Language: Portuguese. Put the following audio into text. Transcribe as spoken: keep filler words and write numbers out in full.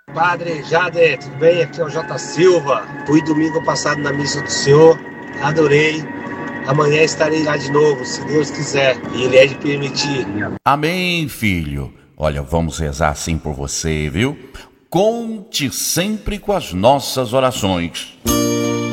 Padre Jader, tudo bem? Aqui é o J. Silva. Fui domingo passado na missa do Senhor, adorei. Amanhã estarei lá de novo, se Deus quiser, e Ele é de permitir. Amém, filho. Olha, vamos rezar assim por você, viu? Conte sempre com as nossas orações.